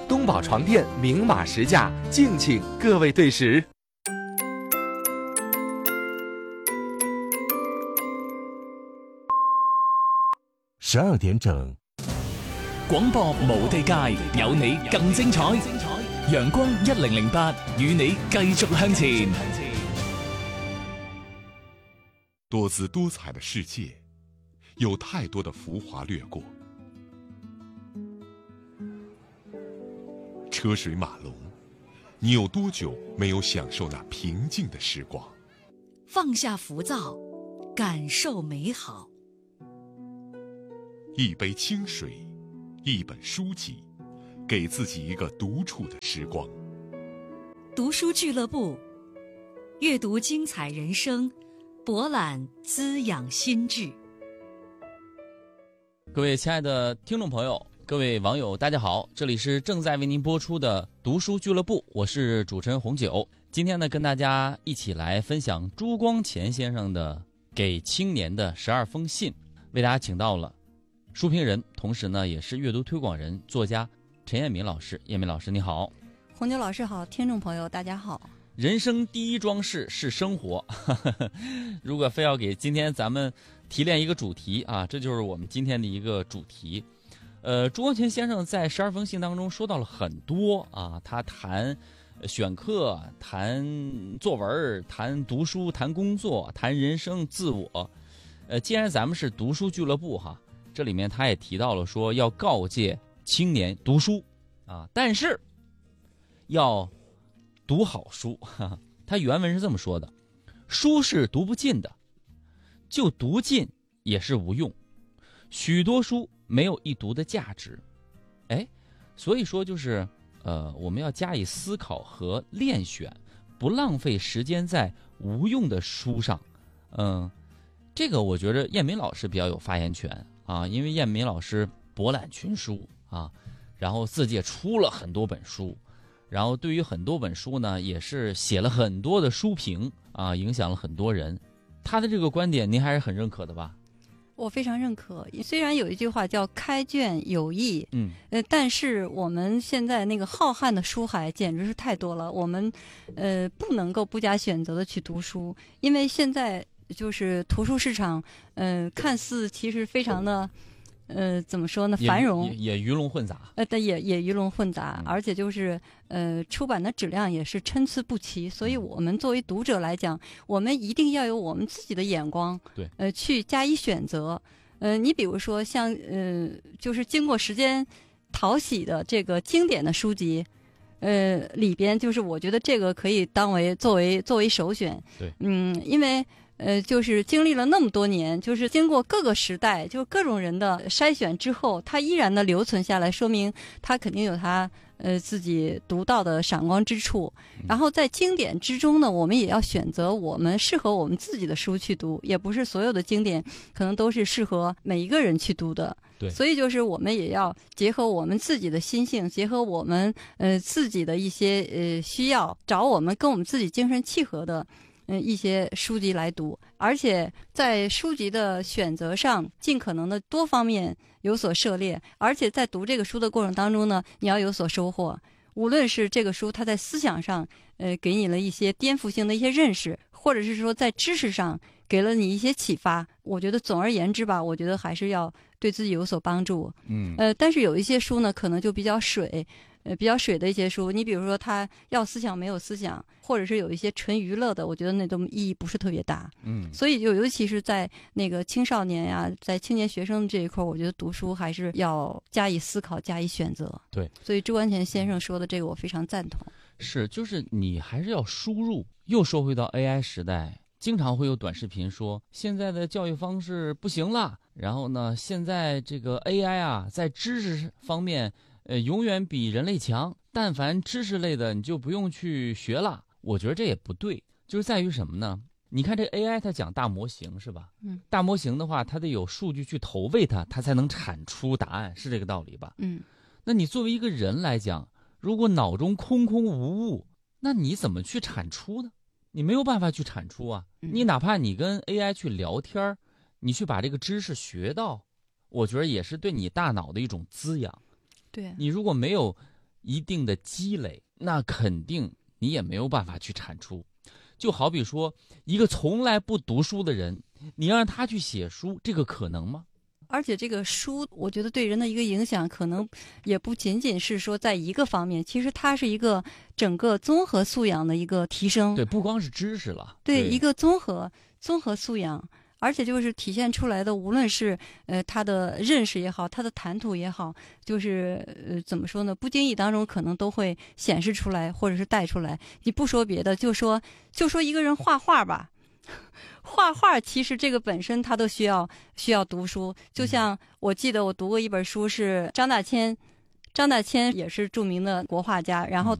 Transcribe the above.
东宝床垫明码实价，敬请各位对时。 12點整， 廣播無地界，有你更精彩。陽光1008與你繼續向前。 多姿多彩的世界，有太多的浮华掠过。车水马龙，你有多久没有享受那平静的时光？ 放下浮躁，感受美好。 一杯清水，一本书籍，给自己一个独处的时光。 读书俱乐部，阅读精彩人生，博览滋养心智。 各位亲爱的听众朋友，各位网友，大家好，这里是正在为您播出的读书俱乐部，我是主持人红九。今天呢，跟大家一起来分享朱光潜先生的《给青年的12封信》，为大家请到了书评人，同时呢也是阅读推广人、作家陈彦敏老师。彦敏老师你好。 红九老师好，听众朋友大家好。 人生第一桩事是生活如果非要给今天咱们提炼一个主题啊，这就是我们今天的一个主题。朱光潜先生在12封信当中说到了很多啊，他谈选课，谈作文，谈读书，谈工作，谈人生自我。既然咱们是读书俱乐部哈，这里面他也提到了说要告诫青年读书啊，但是要读好书。他原文是这么说的：书是读不尽的，就读尽也是无用，许多书没有一读的价值。所以说就是我们要加以思考和练选，不浪费时间在无用的书上。这个我觉得彦敏老师比较有发言权啊，因为彦敏老师博览群书啊，然后自己也出了很多本书，然后对于很多本书呢也是写了很多的书评啊，影响了很多人。他的这个观点您还是很认可的吧？ 我非常认可，虽然有一句话叫开卷有益，但是我们现在那个浩瀚的书海简直是太多了，我们不能够不加选择的去读书，因为现在就是图书市场看似其实非常的怎么说呢，繁荣， 也鱼龙混杂， 但也鱼龙混杂，而且就是出版的质量也是参差不齐，所以我们作为读者来讲，我们一定要有我们自己的眼光， 对， 去加以选择。你比如说像就是经过时间淘洗的这个经典的书籍，里边就是我觉得这个可以当为作为首选， 对， 因为就是经历了那么多年，就是经过各个时代，就各种人的筛选之后，它依然的留存下来，说明它肯定有它自己独到的闪光之处。然后在经典之中呢，我们也要选择我们适合我们自己的书去读，也不是所有的经典可能都是适合每一个人去读的。 对， 所以就是我们也要结合我们自己的心性，结合我们自己的一些需要，找我们跟我们自己精神契合的一些书籍来读，而且在书籍的选择上尽可能的多方面有所涉猎，而且在读这个书的过程当中呢，你要有所收获。无论是这个书它在思想上给你了一些颠覆性的一些认识，或者是说在知识上给了你一些启发，我觉得总而言之吧，我觉得还是要对自己有所帮助。但是有一些书呢可能就比较水，比较水的一些书，你比如说它要思想没有思想，或者是有一些纯娱乐的，我觉得那都意义不是特别大。所以尤其是在那个青少年呀，在青年学生这一块，我觉得读书还是要加以思考，加以选择。 对， 所以朱光潜先生说的这个我非常赞同。 是，就是你还是要输入。又说回到 AI 时代，经常会有短视频说现在的教育方式不行了，然后呢，现在这个 AI 啊，在知识方面永远比人类强，但凡知识类的你就不用去学了。我觉得这也不对，就是在于什么呢？你看这 AI 它讲大模型是吧？大模型的话，它得有数据去投喂它，它才能产出答案，是这个道理吧？那你作为一个人来讲，如果脑中空空无物，那你怎么去产出呢？你没有办法去产出啊。你哪怕你跟 AI 去聊天，你去把这个知识学到，我觉得也是对你大脑的一种滋养。 对， 你如果没有一定的积累，那肯定你也没有办法去产出。就好比说一个从来不读书的人，你让他去写书，这个可能吗？ 而且这个书，我觉得对人的一个影响，可能也不仅仅是说在一个方面，其实它是一个整个综合素养的一个提升。 对，不光是知识了， 对，一个综合素养，而且就是体现出来的，无论是他的认识也好，他的谈吐也好，就是怎么说呢？不经意当中可能都会显示出来，或者是带出来。你不说别的，就说一个人画画吧。画画其实这个本身他都需要读书，就像我记得我读过一本书，是张大千也是著名的国画家，然后